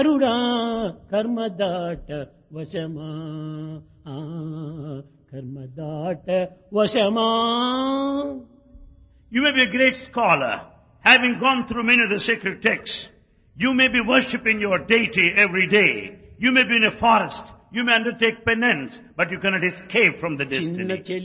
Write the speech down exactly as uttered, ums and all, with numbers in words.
కరుడా కర్మదాట వశమా ఆ, కర్మదాట వశమా. You may be a great scholar, having gone through many of the sacred texts. You may be worshipping your deity every day. You may be in a forest. You may undertake penance, but you cannot escape from the చిన్న destiny.